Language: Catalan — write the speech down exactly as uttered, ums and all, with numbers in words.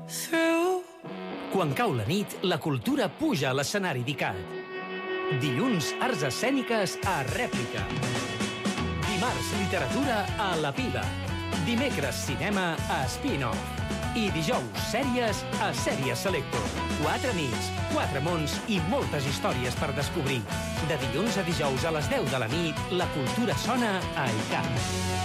through. Quan cau la nit, la cultura puja a l'escenari d'ICAT. Dilluns, arts escèniques a Rèplica. Dimarts, literatura a La Piba. Dimecres, cinema a Spin-Off. I dijous, sèries a Sèries Selector. Quatre nits, quatre mons i moltes històries per descobrir. De dilluns a dijous a les deu de la nit, la cultura sona a ICAT.